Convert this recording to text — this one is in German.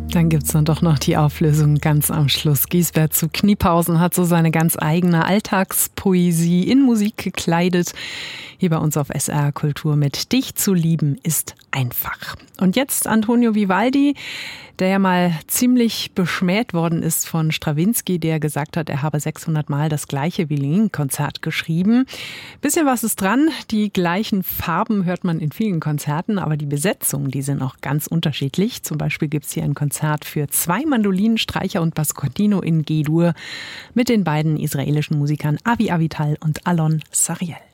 Dann gibt's dann doch noch die Auflösung ganz am Schluss. Giesbert zu Kniphausen hat so seine ganz eigene Alltagspoesie in Musik gekleidet. Hier bei uns auf SR Kultur mit Dich zu lieben ist einfach. Und jetzt Antonio Vivaldi, der ja mal ziemlich beschmäht worden ist von Strawinsky, der gesagt hat, er habe 600 Mal das gleiche Violinkonzert geschrieben. Bisschen was ist dran. Die gleichen Farben hört man in vielen Konzerten, aber die Besetzungen, die sind auch ganz unterschiedlich. Zum Beispiel gibt's hier ein Konzert für 2 Mandolinen, Streicher und Basscontinuo in G-Dur mit den beiden israelischen Musikern Avi Avital und Alon Sariel.